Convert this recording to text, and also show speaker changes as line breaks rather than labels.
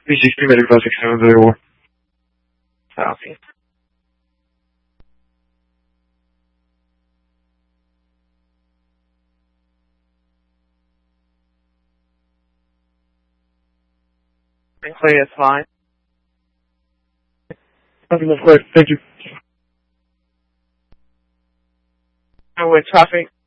VC3 Medical 6701.
Copy. Clear, it's fine.
Nothing more clear. Thank you.
And with traffic